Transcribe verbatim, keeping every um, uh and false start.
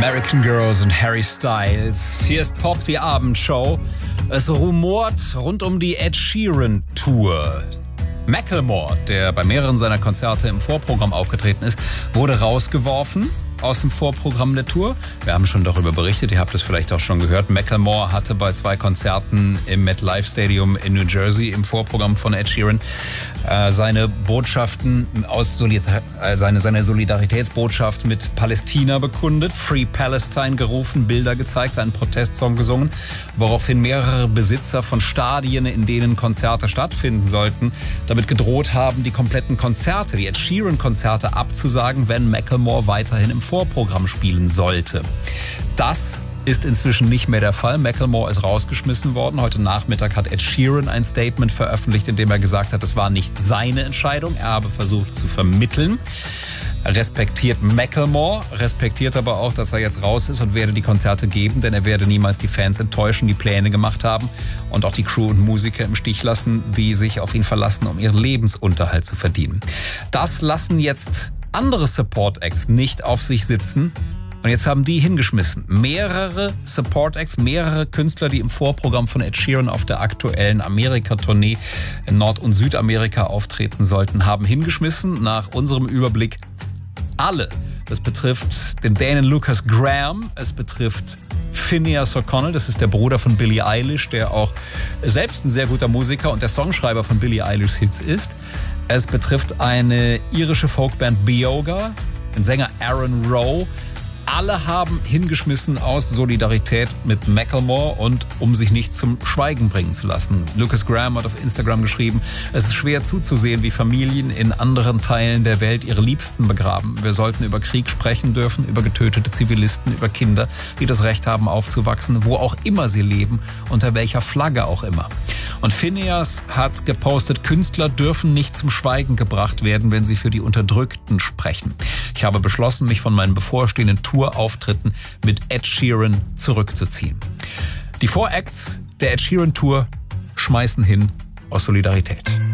American Girls und Harry Styles. Hier ist Pop, die Abendshow. Es rumort rund um die Ed Sheeran Tour. Macklemore, der bei mehreren seiner Konzerte im Vorprogramm aufgetreten ist, wurde rausgeworfen aus dem Vorprogramm der Tour. Wir haben schon darüber berichtet, ihr habt es vielleicht auch schon gehört. Macklemore hatte bei zwei Konzerten im MetLife Stadium in New Jersey im Vorprogramm von Ed Sheeran äh, seine Botschaften aus Solidar- äh, seine, seine Solidaritätsbotschaft mit Palästina bekundet, Free Palestine gerufen, Bilder gezeigt, einen Protestsong gesungen, woraufhin mehrere Besitzer von Stadien, in denen Konzerte stattfinden sollten, damit gedroht haben, die kompletten Konzerte, die Ed Sheeran-Konzerte abzusagen, wenn Macklemore weiterhin im Vorprogramm spielen sollte. Das ist inzwischen nicht mehr der Fall. Macklemore ist rausgeschmissen worden. Heute Nachmittag hat Ed Sheeran ein Statement veröffentlicht, in dem er gesagt hat, es war nicht seine Entscheidung. Er habe versucht zu vermitteln. Er respektiert Macklemore, respektiert aber auch, dass er jetzt raus ist und werde die Konzerte geben, denn er werde niemals die Fans enttäuschen, die Pläne gemacht haben und auch die Crew und Musiker im Stich lassen, die sich auf ihn verlassen, um ihren Lebensunterhalt zu verdienen. Das lassen jetzt andere Support-Acts nicht auf sich sitzen. Und jetzt haben die hingeschmissen. Mehrere Support-Acts, mehrere Künstler, die im Vorprogramm von Ed Sheeran auf der aktuellen Amerika-Tournee in Nord- und Südamerika auftreten sollten, haben hingeschmissen. Nach unserem Überblick alle. Das betrifft den Dänen Lucas Graham, es betrifft Finneas O'Connell, das ist der Bruder von Billie Eilish, der auch selbst ein sehr guter Musiker und der Songschreiber von Billie Eilish's Hits ist. Es betrifft eine irische Folkband Bioga, den Sänger Aaron Rowe. Alle haben hingeschmissen aus Solidarität mit Macklemore und um sich nicht zum Schweigen bringen zu lassen. Lucas Graham hat auf Instagram geschrieben, es ist schwer zuzusehen, wie Familien in anderen Teilen der Welt ihre Liebsten begraben. Wir sollten über Krieg sprechen dürfen, über getötete Zivilisten, über Kinder, die das Recht haben aufzuwachsen, wo auch immer sie leben, unter welcher Flagge auch immer. Und Finneas hat gepostet, Künstler dürfen nicht zum Schweigen gebracht werden, wenn sie für die Unterdrückten sprechen. Ich habe beschlossen, mich von meinen bevorstehenden Tourauftritten mit Ed Sheeran zurückzuziehen. Die Four Acts der Ed Sheeran Tour schmeißen hin aus Solidarität.